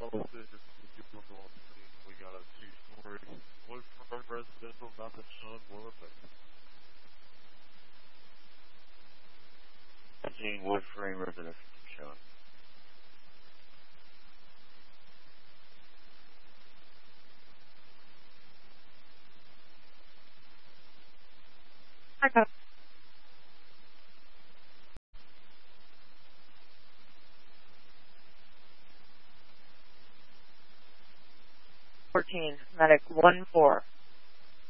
We got a two-story wood frame residential, nothing sun, will affect. Wood frame residential showing. I got 14, medic 1-4.